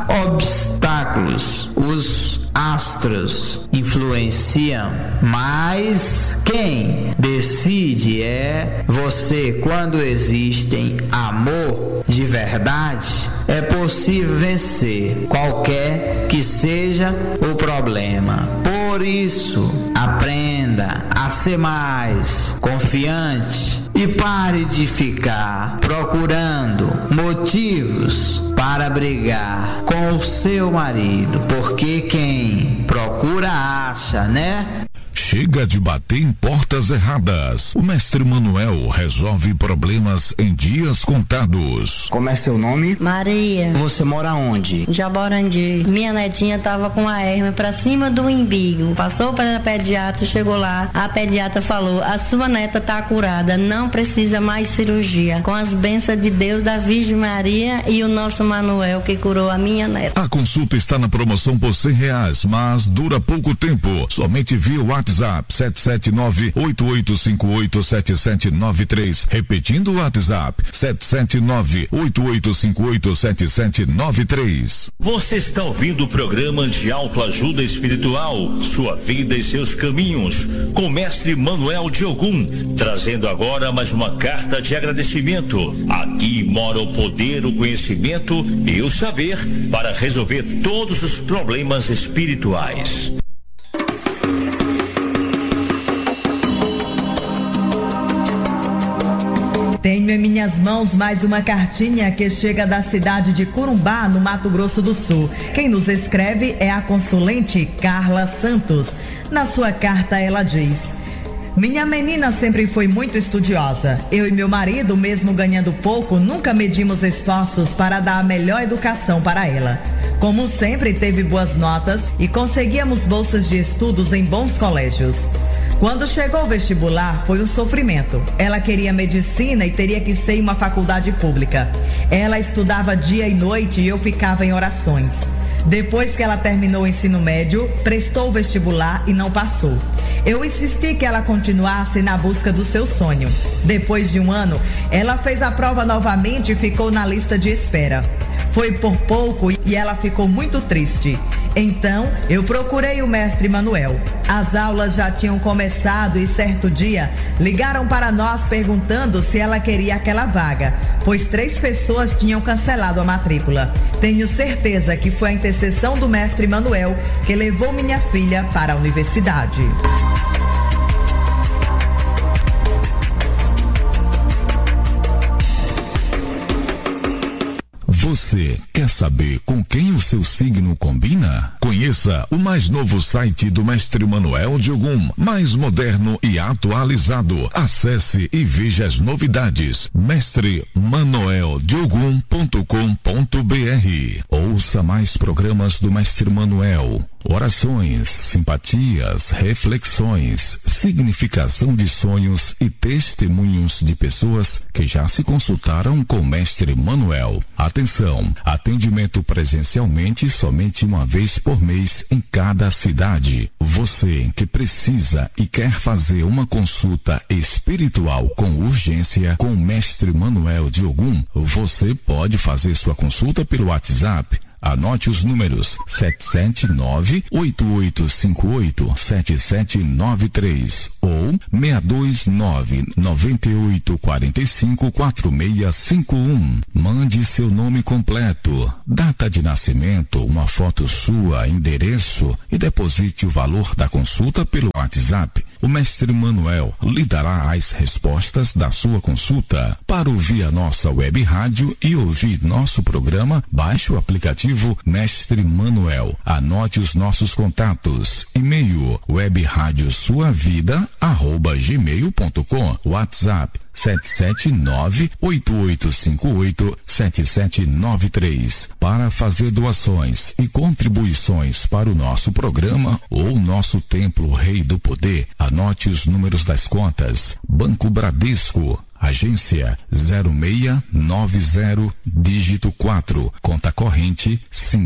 obstáculos, os astros influenciam, mas quem decide é você. Quando existem amor de verdade, é possível vencer qualquer que seja o problema. Por isso, aprenda a ser mais confiante e pare de ficar procurando motivos para brigar com o seu marido, porque quem procura acha, né? Chega de bater em portas erradas. O mestre Manuel resolve problemas em dias contados. Como é seu nome? Maria. Você mora onde? Jaborandi. Minha netinha tava com a hérnia pra cima do umbigo. Passou para a pediatra, chegou lá. A pediatra falou: a sua neta tá curada, não precisa mais cirurgia. Com as bênçãos de Deus, da Virgem Maria e o nosso Manuel que curou a minha neta. A consulta está na promoção por R$100, mas dura pouco tempo. Somente via WhatsApp 779-8858-7793. Repetindo o WhatsApp 779-8858-7793. Você está ouvindo o programa de autoajuda espiritual, sua vida e seus caminhos, com o mestre Manuel de Ogum, trazendo agora mais uma carta de agradecimento. Aqui mora o poder, o conhecimento e o saber para resolver todos os problemas espirituais. Tenho em minhas mãos mais uma cartinha que chega da cidade de Corumbá, no Mato Grosso do Sul. Quem nos escreve é a consulente Carla Santos. Na sua carta ela diz: minha menina sempre foi muito estudiosa. Eu e meu marido, mesmo ganhando pouco, nunca medimos esforços para dar a melhor educação para ela. Como sempre, teve boas notas e conseguíamos bolsas de estudos em bons colégios. Quando chegou o vestibular, foi um sofrimento. Ela queria medicina e teria que ser em uma faculdade pública. Ela estudava dia e noite e eu ficava em orações. Depois que ela terminou o ensino médio, prestou o vestibular e não passou. Eu insisti que ela continuasse na busca do seu sonho. Depois de um ano, ela fez a prova novamente e ficou na lista de espera. Foi por pouco e ela ficou muito triste. Então, eu procurei o mestre Manuel. As aulas já tinham começado e certo dia ligaram para nós perguntando se ela queria aquela vaga, pois 3 pessoas tinham cancelado a matrícula. Tenho certeza que foi a intercessão do mestre Manuel que levou minha filha para a universidade. Você quer saber com quem o seu signo combina? Conheça o mais novo site do mestre Manuel de Ogum, mais moderno e atualizado. Acesse e veja as novidades. mestremanueldeogum.com.br. Ouça mais programas do mestre Manuel. Orações, simpatias, reflexões, significação de sonhos e testemunhos de pessoas que já se consultaram com o mestre Manuel. Atenção, atendimento presencialmente somente uma vez por mês em cada cidade. Você que precisa e quer fazer uma consulta espiritual com urgência com o mestre Manuel de Ogum, você pode fazer sua consulta pelo WhatsApp. Anote os números 779-8858-7793 ou 629-9845-4651. Mande seu nome completo, data de nascimento, uma foto sua, endereço e deposite o valor da consulta pelo WhatsApp. O mestre Manuel lhe dará as respostas da sua consulta. Para ouvir a nossa web rádio e ouvir nosso programa, baixe o aplicativo Mestre Manuel. Anote os nossos contatos. E-mail webradiosuavida@gmail.com. WhatsApp 779-8858-7793. Para fazer doações e contribuições para o nosso programa ou nosso templo Rei do Poder, anote os números das contas. Banco Bradesco, agência 0690, dígito 4, conta corrente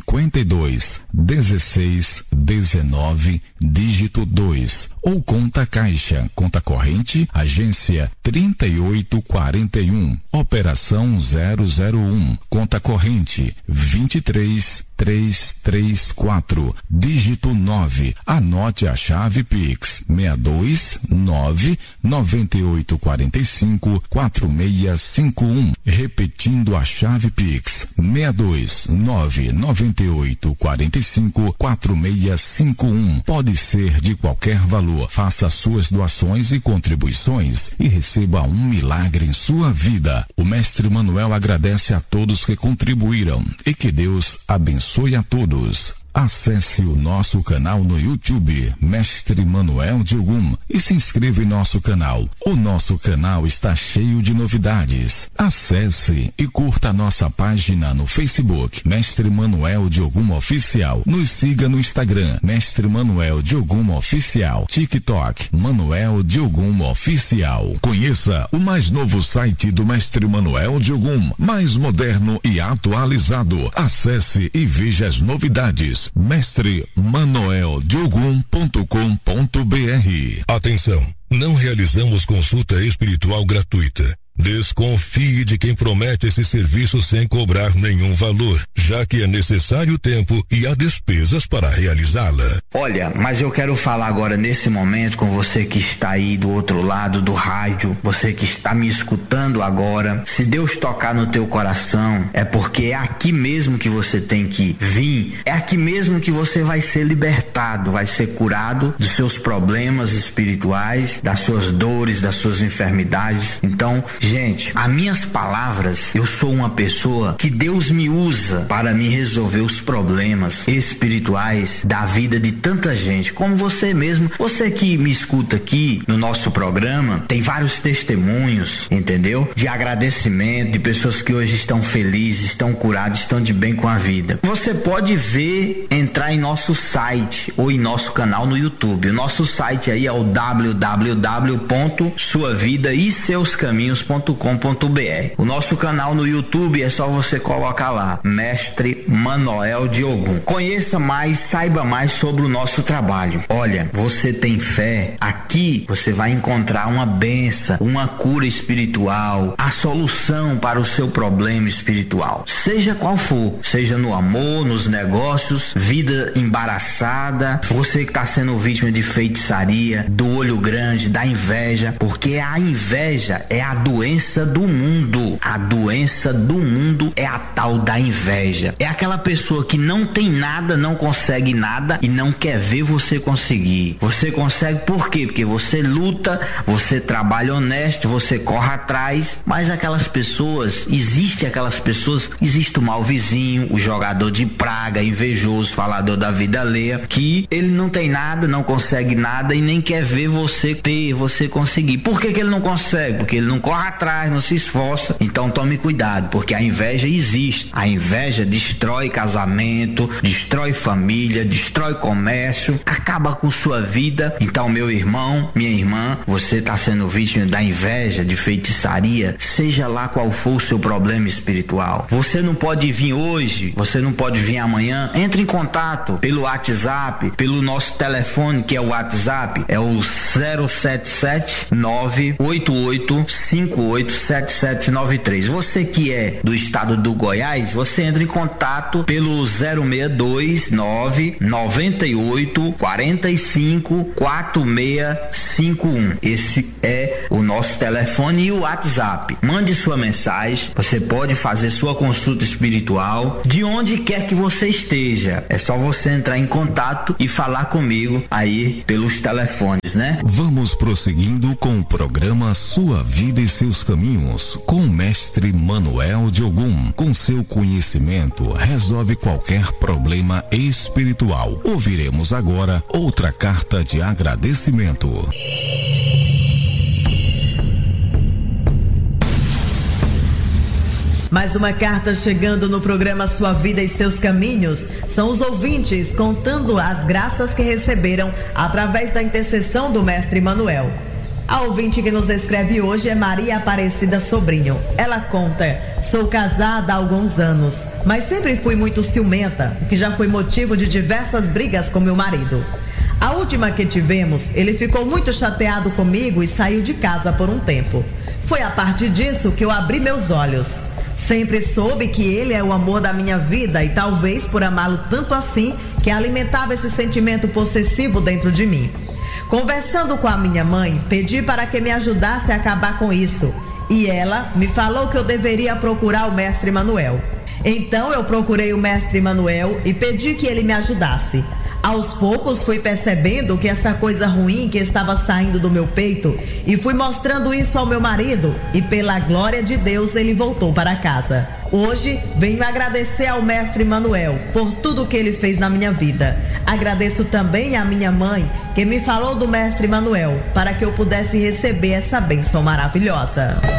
521619, dígito 2, ou conta caixa, conta corrente, agência 3841, operação 001, conta corrente 23 334, dígito 9. Anote a chave Pix 629-9845-4651. Repetindo a chave Pix 629-9845-4651. Pode ser de qualquer valor. Faça suas doações e contribuições e receba um milagre em sua vida. O Mestre Manuel agradece a todos que contribuíram e que Deus abençoe a todos. Acesse o nosso canal no YouTube, Mestre Manuel de Ogum, e se inscreva em nosso canal. O nosso canal está cheio de novidades. Acesse e curta a nossa página no Facebook, Mestre Manuel de Ogum Oficial. Nos siga no Instagram, Mestre Manuel de Ogum Oficial. TikTok, Manuel de Ogum Oficial. Conheça o mais novo site do Mestre Manuel de Ogum, mais moderno e atualizado. Acesse e veja as novidades. mestremanueldeogum.com.br. Atenção, não realizamos consulta espiritual gratuita. Desconfie de quem promete esse serviço sem cobrar nenhum valor, já que é necessário tempo e há despesas para realizá-la. Olha, mas eu quero falar agora nesse momento com você que está aí do outro lado do rádio, você que está me escutando agora. Se Deus tocar no teu coração, é porque é aqui mesmo que você tem que vir, é aqui mesmo que você vai ser libertado, vai ser curado dos seus problemas espirituais, das suas dores, das suas enfermidades. Então, gente, as minhas palavras, eu sou uma pessoa que Deus me usa para me resolver os problemas espirituais da vida de tanta gente, como você mesmo. Você que me escuta aqui no nosso programa, tem vários testemunhos, entendeu? De agradecimento, de pessoas que hoje estão felizes, estão curadas, estão de bem com a vida. Você pode ver, entrar em nosso site ou em nosso canal no YouTube. O nosso site aí é o www.suavidaeseuscaminhos.com.br. O nosso canal no YouTube é só você colocar lá, Mestre Manuel de Ogum. Conheça mais, saiba mais sobre o nosso trabalho. Olha, você tem fé, aqui você vai encontrar uma bênção, uma cura espiritual, a solução para o seu problema espiritual, seja qual for, seja no amor, nos negócios, vida embaraçada, você que está sendo vítima de feitiçaria, do olho grande, da inveja, porque a inveja é a doença do mundo. A doença do mundo é a tal da inveja. É aquela pessoa que não tem nada, não consegue nada e não quer ver você conseguir. Você consegue por quê? Porque você luta, você trabalha honesto, você corre atrás, mas aquelas pessoas, existe o mau vizinho, o jogador de praga, invejoso, falador da vida alheia, que ele não tem nada, não consegue nada e nem quer ver você ter, você conseguir. Por que ele não consegue? Porque ele não corre atrás, não se esforça. Então tome cuidado, porque a inveja existe. A inveja destrói casamento, destrói família, destrói comércio, acaba com sua vida. Então, meu irmão, minha irmã, você está sendo vítima da inveja, de feitiçaria, seja lá qual for o seu problema espiritual. Você não pode vir hoje, você não pode vir amanhã. Entre em contato pelo WhatsApp, pelo nosso telefone, que é o WhatsApp, é o 077-988-587793. Você que é do estado do Goiás, você entra em contato pelo 062-998-45-4651. Esse é o nosso telefone e o WhatsApp. Mande sua mensagem, você pode fazer sua consulta espiritual de onde quer que você esteja. É só você entrar em contato e falar comigo aí pelos telefones, né? Vamos prosseguindo com o programa Sua Vida e Seus Caminhos, com o Mestre Manuel de Ogum. Com seu conhecimento, resolve qualquer problema espiritual. Ouviremos agora outra carta de agradecimento. Mais uma carta chegando no programa Sua Vida e Seus Caminhos. São os ouvintes contando as graças que receberam através da intercessão do Mestre Manuel. A ouvinte que nos escreve hoje é Maria Aparecida Sobrinho. Ela conta: sou casada há alguns anos, mas sempre fui muito ciumenta, o que já foi motivo de diversas brigas com meu marido. A última que tivemos, ele ficou muito chateado comigo e saiu de casa por um tempo. Foi a partir disso que eu abri meus olhos. Sempre soube que ele é o amor da minha vida e talvez por amá-lo tanto assim que alimentava esse sentimento possessivo dentro de mim. Conversando com a minha mãe, pedi para que me ajudasse a acabar com isso e ela me falou que eu deveria procurar o mestre Manuel. Então eu procurei o mestre Manuel e pedi que ele me ajudasse. Aos poucos fui percebendo que essa coisa ruim que estava saindo do meu peito e fui mostrando isso ao meu marido e pela glória de Deus ele voltou para casa. Hoje venho agradecer ao mestre Manuel por tudo que ele fez na minha vida. Agradeço também à minha mãe que me falou do mestre Manuel para que eu pudesse receber essa bênção maravilhosa.